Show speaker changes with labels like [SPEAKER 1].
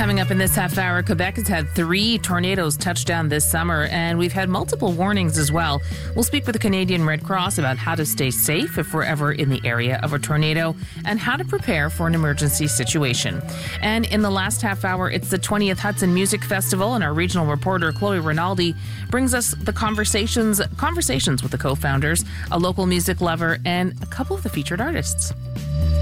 [SPEAKER 1] Coming up in this half hour, Quebec has had 3 tornadoes touch down this summer, and we've had multiple warnings as well. We'll speak with the Canadian Red Cross about how to stay safe if we're ever in the area of a tornado and how to prepare for an emergency situation. And in the last half hour, it's the 20th Hudson Music Festival, and our regional reporter, Chloe Rinaldi, brings us the conversations with the co-founders, a local music lover, and a couple of the featured artists.